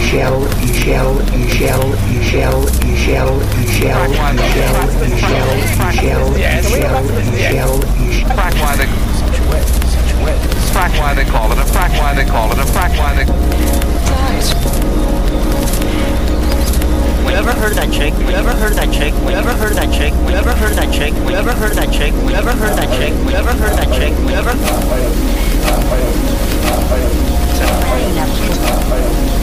why they call it a frack, why they call it a frack, why they... You ever heard of that chick? You ever heard of that chick? You ever heard of that chick? You ever heard of that chick? You ever heard of that chick? You ever heard of that chick? You ever heard of that chick? You ever...